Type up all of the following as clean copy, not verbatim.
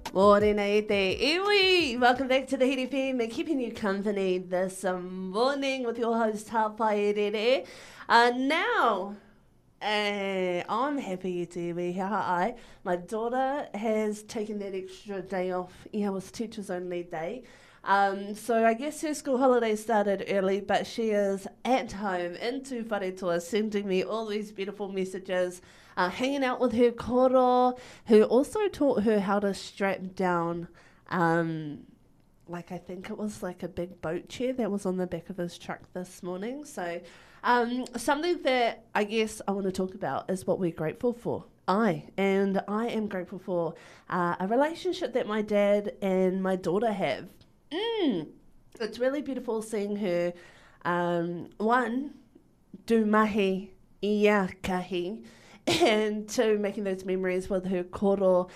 Morena ite iwi! Welcome back to the Hit FM and keeping you company this morning with your host Hapai Rere. Now, I'm happy to be here. My daughter has taken that extra day off. Yeah, it was teachers only day. So I guess her school holiday started early, but she is at home in Wharetua sending me all these beautiful messages, hanging out with her koro, who also taught her how to strap down, like I think it was like a big boat chair that was on the back of his truck this morning. So something that I guess I want to talk about is what we're grateful for. I am grateful for a relationship that my dad and my daughter have. It's really beautiful seeing her, one, do mahi ia kahi, and two, making those memories with her koro.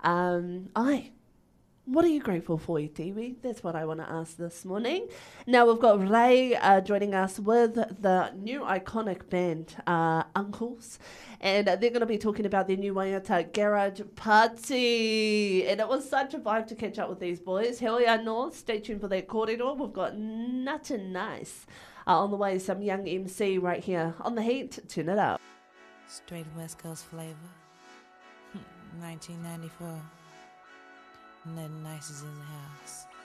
What are you grateful for, Itiwi? That's what I want to ask this morning. Now we've got Ray joining us with the new iconic band, Uncles, and they're going to be talking about their new Waiata Garage Party. And it was such a vibe to catch up with these boys. Here we are north. Stay tuned for that corridor. We've got nothing nice on the way. Some young MC right here on the heat. Turn it up. Straight West Coast flavor. 1994. Nothing nice is in the house.